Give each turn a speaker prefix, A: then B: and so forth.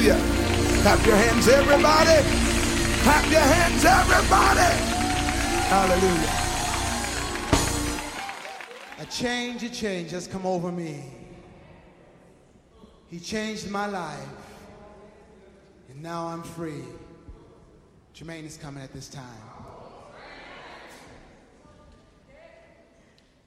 A: Hallelujah. Clap your hands, everybody. Clap your hands, everybody. Hallelujah. A change has come over me. He changed my life. And now I'm free. Jermaine is coming at this time.